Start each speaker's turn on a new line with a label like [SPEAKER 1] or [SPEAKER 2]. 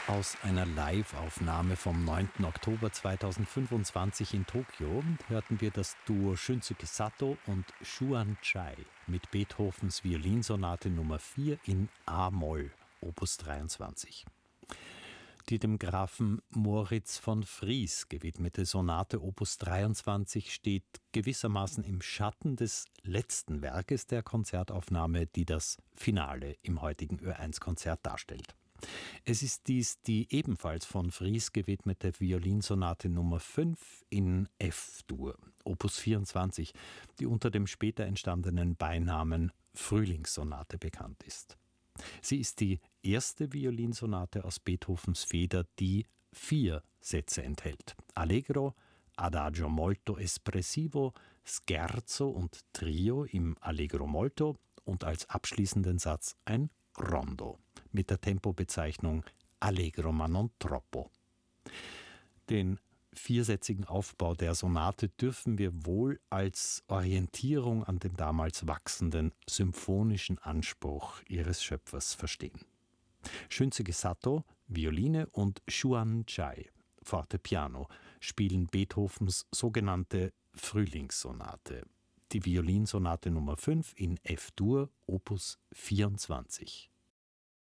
[SPEAKER 1] Aus einer Live-Aufnahme vom 9. Oktober 2025 in Tokio hörten wir das Duo Shunsuke Sato und Xuan Chai mit Beethovens Violinsonate Nummer 4 in a-Moll, Opus 23. Die dem Grafen Moritz von Vries gewidmete Sonate Opus 23 steht gewissermaßen im Schatten des letzten Werkes der Konzertaufnahme, die das Finale im heutigen Ö1-Konzert darstellt. Es ist dies die ebenfalls von Vries gewidmete Violinsonate Nummer 5 in F-Dur, Opus 24, die unter dem später entstandenen Beinamen Frühlingssonate bekannt ist. Sie ist die erste Violinsonate aus Beethovens Feder, die 4 Sätze enthält: Allegro, Adagio molto espressivo, Scherzo und Trio im Allegro molto und als abschließenden Satz ein Rondo mit der Tempobezeichnung Allegro ma non troppo. Den viersätzigen Aufbau der Sonate dürfen wir wohl als Orientierung an dem damals wachsenden symphonischen Anspruch ihres Schöpfers verstehen. Shunsuke Sato, Violine, und Xuan Chai, Fortepiano, spielen Beethovens sogenannte Frühlingssonate, die Violinsonate Nummer 5 in F-Dur, Opus 24.